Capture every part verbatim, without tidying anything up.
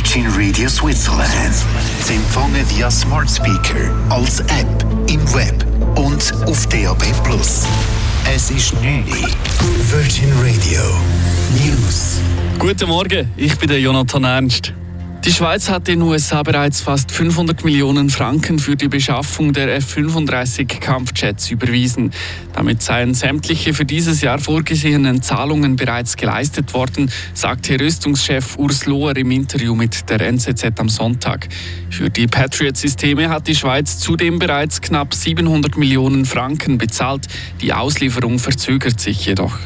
Virgin Radio Switzerland. Sie empfangen via Smart Speaker, als App, im Web und auf D A B plus. Es ist neun Uhr. Virgin Radio News. Guten Morgen, ich bin der Jonathan Ernst. Die Schweiz hat den U S A bereits fast fünfhundert Millionen Franken für die Beschaffung der F fünfunddreißig Kampfjets überwiesen. Damit seien sämtliche für dieses Jahr vorgesehenen Zahlungen bereits geleistet worden, sagte Rüstungschef Urs Lohr im Interview mit der N Z Z am Sonntag. Für die Patriot-Systeme hat die Schweiz zudem bereits knapp siebenhundert Millionen Franken bezahlt. Die Auslieferung verzögert sich jedoch.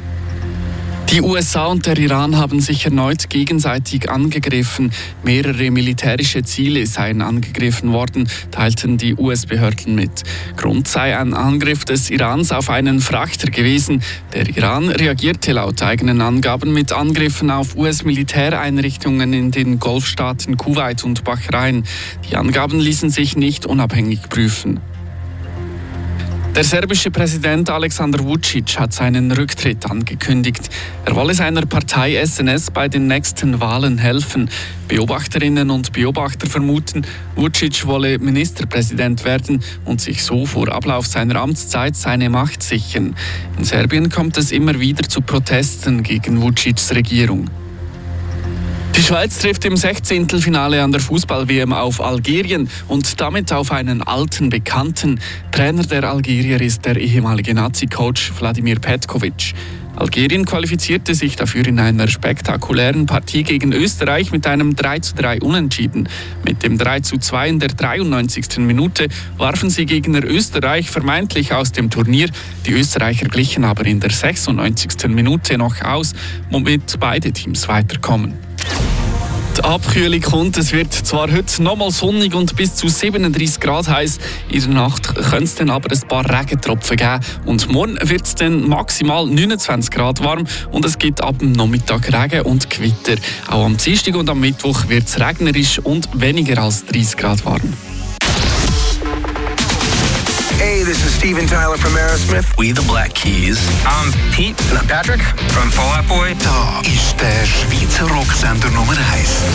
Die U S A und der Iran haben sich erneut gegenseitig angegriffen. Mehrere militärische Ziele seien angegriffen worden, teilten die U S-Behörden mit. Grund sei ein Angriff des Irans auf einen Frachter gewesen. Der Iran reagierte laut eigenen Angaben mit Angriffen auf U S-Militäreinrichtungen in den Golfstaaten Kuwait und Bahrain. Die Angaben ließen sich nicht unabhängig prüfen. Der serbische Präsident Aleksandar Vučić hat seinen Rücktritt angekündigt. Er wolle seiner Partei S N S bei den nächsten Wahlen helfen. Beobachterinnen und Beobachter vermuten, Vučić wolle Ministerpräsident werden und sich so vor Ablauf seiner Amtszeit seine Macht sichern. In Serbien kommt es immer wieder zu Protesten gegen Vučićs Regierung. Die Schweiz trifft im Sechzehntelfinale an der Fußball-W M auf Algerien und damit auf einen alten Bekannten. Trainer der Algerier ist der ehemalige Nazi-Coach Vladimir Petkovic. Algerien qualifizierte sich dafür in einer spektakulären Partie gegen Österreich mit einem drei zu drei Unentschieden. Mit dem drei zu zwei in der dreiundneunzigsten Minute warfen sie Gegner Österreich vermeintlich aus dem Turnier. Die Österreicher glichen aber in der sechsundneunzigsten Minute noch aus, womit beide Teams weiterkommen. Die Abkühlung kommt. Es wird zwar heute nochmal sonnig und bis zu siebenunddreißig Grad heiß. In der Nacht könnte es dann aber ein paar Regentropfen geben. Und morgen wird es dann maximal neunundzwanzig Grad warm und es gibt ab dem Nachmittag Regen und Gewitter. Auch am Dienstag und am Mittwoch wird es regnerisch und weniger als dreißig Grad warm. Hey, this is Steven Tyler from Aerosmith. We the Black Keys. I'm Pete. And I'm Patrick from Fall Out Boy. Da ist der Schweizer Rocksender Nummer eins.